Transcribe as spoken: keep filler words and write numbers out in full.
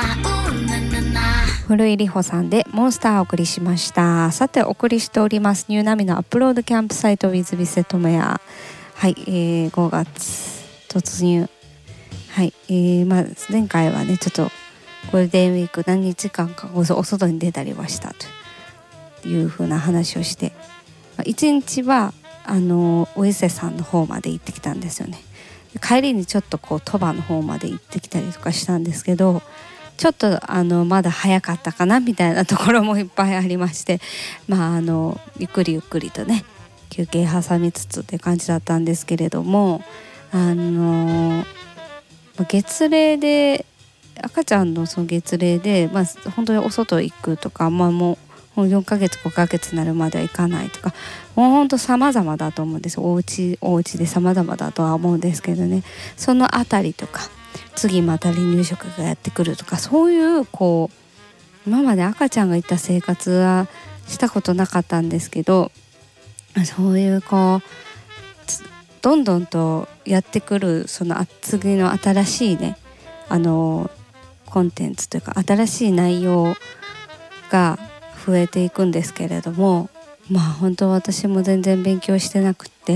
古井里穂さんでモンスターをお送りしました。さてお送りしておりますニューナミのアップロードキャンプサイト with ビセットメア、はい、えー、ごがつ突入。はい、えーまあ、前回はねちょっとゴールデンウィーク何日間かお外に出たりはしたという風な話をして、いちにちはあのお伊勢さんの方まで行ってきたんですよね。帰りにちょっとこう鳥羽の方まで行ってきたりとかしたんですけど、ちょっとあのまだ早かったかなみたいなところもいっぱいありまして、まああのゆっくりゆっくりとね休憩挟みつつって感じだったんですけれども、あの月齢で赤ちゃんのその月齢で、まあ、本当にお外行くとか、まあ、もうもうよんかげつごかげつになるまでは行かないとか、もう本当様々だと思うんです。お家お家で様々だとは思うんですけどね、そのあたりとか次また離乳食がやってくるとか、そういうこう今まで赤ちゃんがいた生活はしたことなかったんですけど、そういうこうどんどんとやってくるその次の新しいねあのコンテンツというか新しい内容が増えていくんですけれども、まあ本当私も全然勉強してなくって